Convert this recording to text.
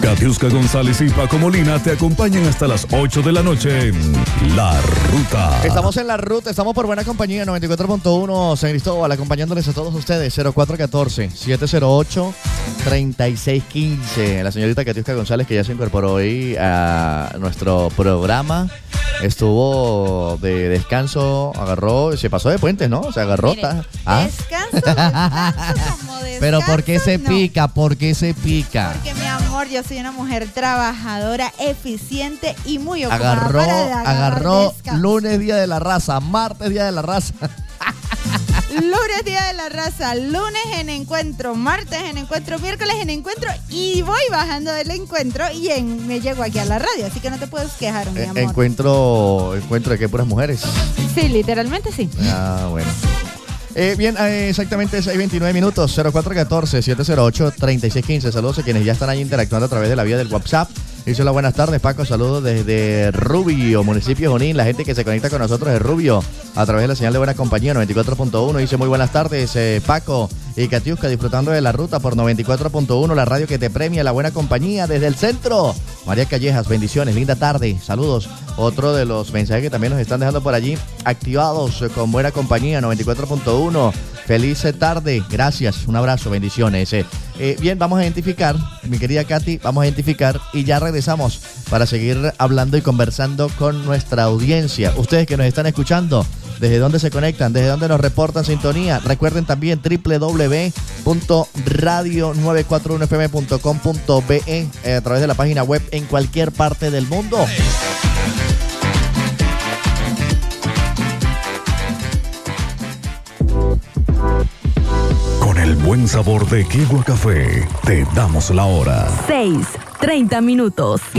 Katiuska González y Paco Molina te acompañan hasta las 8 de la noche en La Ruta. Estamos en La Ruta, estamos por buena compañía, 94.1 San Cristóbal, acompañándoles a todos ustedes, 0414-708-3615. La señorita Katiuska González, que ya se incorporó hoy a nuestro programa, estuvo de descanso, agarró, se pasó de puentes, ¿no? Se agarró. Mire, descanso como descanso. Pero ¿por qué se no. pica? ¿Por qué se pica? Porque, mi amor, yo soy una mujer trabajadora, eficiente y muy ocupada. Agarró lunes, día de la raza, martes, día de la raza. Lunes, día de la raza, lunes en encuentro, martes en encuentro, miércoles en encuentro y voy bajando del encuentro y me llego aquí a la radio, así que no te puedes quejar, mi amor. Encuentro de qué, puras mujeres. Sí, literalmente sí. Ah, bueno. Bien, exactamente 6:29 minutos, 0414-708-3615. Saludos a quienes ya están ahí interactuando a través de la vía del WhatsApp. Dice hola, buenas tardes, Paco. Saludos desde Rubio, municipio de Junín. La gente que se conecta con nosotros es Rubio a través de la señal de Buena Compañía 94.1. Dice muy buenas tardes, Paco y Katiuska, disfrutando de La Ruta por 94.1, la radio que te premia, la Buena Compañía desde el centro. María Callejas, bendiciones, linda tarde, saludos. Otro de los mensajes que también nos están dejando por allí, activados con Buena Compañía 94.1. Feliz tarde, gracias, un abrazo, bendiciones. Bien, vamos a identificar, mi querida Katy, vamos a identificar y ya regresamos para seguir hablando y conversando con nuestra audiencia. Ustedes que nos están escuchando, ¿desde dónde se conectan? ¿Desde dónde nos reportan sintonía? Recuerden también www.radio941fm.com.be a través de la página web en cualquier parte del mundo. Con el buen sabor de Kigua Café, te damos la hora. 6:30